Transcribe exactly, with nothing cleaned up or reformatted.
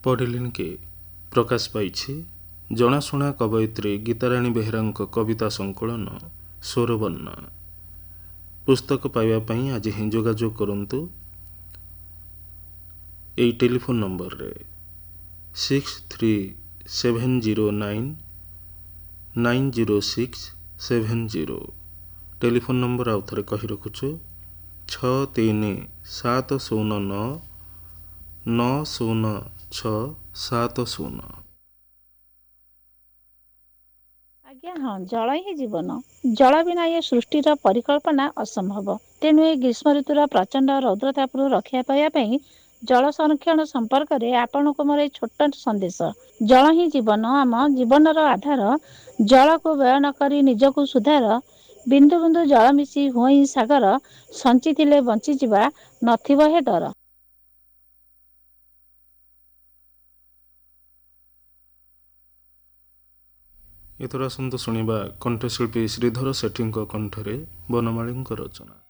पढ़िलिन के प्रकाश पाई जनाशुना कवयित्री गीताराणी बेहेरांक कविता संकलन स्वरवर्णा। पुस्तक पाइबापी आज ही जोगाजोग करंतु एई टेलीफोन नंबर रे six three seven zero nine nine zero six seven zero. Telephone number आउ थे कही रखुछु छ तीन सात शून्य नौ नौ शून्य छ सात शून्य। आज्ञा हाँ, जल ही जीवन। जल बिना ये सृष्टिर परिकल्पना असंभव। तेणु ए ग्रीष्म ऋतुर प्रचंड रौद्रतापरू रक्षा पाइबा जल संरक्षण संपर्क में आपण को मोर छोट संदेश। जल ही जीवन, आम जीवनर आधार। जल को व्यय न करी निजकु सुधार। बिंदु बिंदु जल मिशी हुई सागर। संचिथिले बंचीजिबा नथिब हे डर। एथर आसतु शुणा कंठशिल्पी श्रीधर सेठी कंठरे बनमाली रचना।